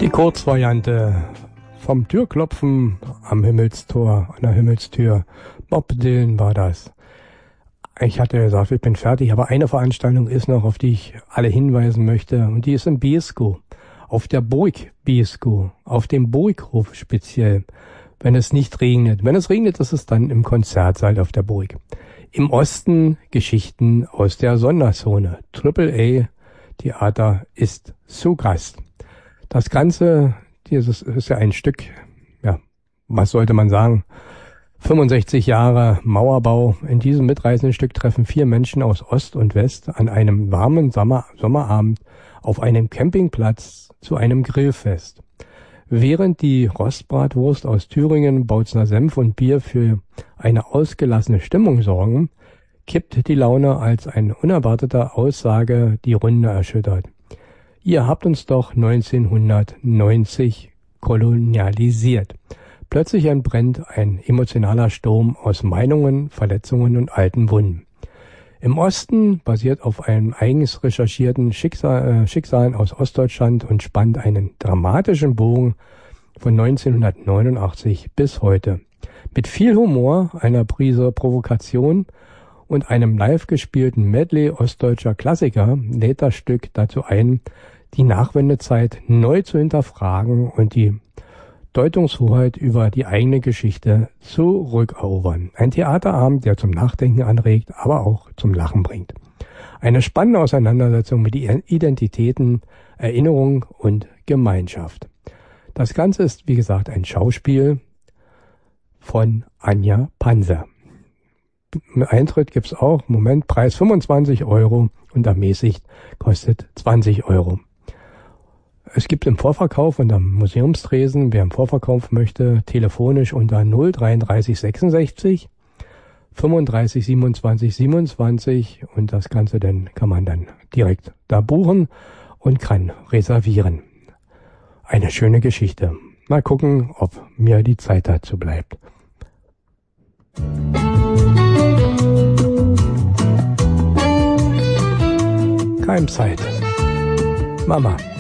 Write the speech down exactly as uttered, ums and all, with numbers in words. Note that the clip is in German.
Die Kurzvariante vom Türklopfen am Himmelstor, an der Himmelstür. Bob Dylan war das. Ich hatte gesagt, ich bin fertig, aber eine Veranstaltung ist noch, auf die ich alle hinweisen möchte, und die ist in Beeskow, auf der Burg Beeskow, auf dem Burghof speziell, wenn es nicht regnet. Wenn es regnet, ist es dann im Konzertsaal auf der Burg. Im Osten Geschichten aus der Sonderzone. Triple A Theater ist zu Gast. Das Ganze, dieses ist ja ein Stück, ja, was sollte man sagen, fünfundsechzig Jahre Mauerbau. In diesem mitreißenden Stück treffen vier Menschen aus Ost und West an einem warmen Sommer, Sommerabend auf einem Campingplatz zu einem Grillfest. Während die Rostbratwurst aus Thüringen, Bautzner Senf und Bier für eine ausgelassene Stimmung sorgen, kippt die Laune, als eine unerwartete Aussage die Runde erschüttert. Ihr habt uns doch neunzehnhundertneunzig kolonialisiert. Plötzlich entbrennt ein emotionaler Sturm aus Meinungen, Verletzungen und alten Wunden. Im Osten, basiert auf einem eigens recherchierten Schicksal, äh, Schicksalen aus Ostdeutschland und spannt einen dramatischen Bogen von neunzehnhundertneunundachtzig bis heute. Mit viel Humor, einer Prise Provokation und einem live gespielten Medley ostdeutscher Klassiker lädt das Stück dazu ein, die Nachwendezeit neu zu hinterfragen und die Deutungshoheit über die eigene Geschichte zurückerobern. Ein Theaterabend, der zum Nachdenken anregt, aber auch zum Lachen bringt. Eine spannende Auseinandersetzung mit Identitäten, Erinnerung und Gemeinschaft. Das Ganze ist, wie gesagt, ein Schauspiel von Anja Panzer. Eintritt gibt's auch, Moment, Preis fünfundzwanzig Euro und ermäßigt kostet zwanzig Euro. Es gibt im Vorverkauf unter Museumstresen, wer im Vorverkauf möchte, telefonisch unter null dreiunddreißig sechsundsechzig fünfunddreißig siebenundzwanzig siebenundzwanzig und das Ganze dann kann man dann direkt da buchen und kann reservieren. Eine schöne Geschichte. Mal gucken, ob mir die Zeit dazu bleibt. Keimzeit. Mama.